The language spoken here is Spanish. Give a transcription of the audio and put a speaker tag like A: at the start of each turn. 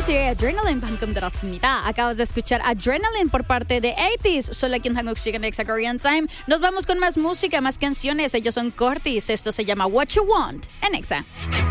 A: Adrenalin 방금 들었습니다. Acabas de escuchar Adrenaline por parte de 80s. Solo aquí en Hanguk Chicken Exa Korean Time. Nos vamos con más música, más canciones. Ellos son Cortis. Esto se llama What You Want en Exa.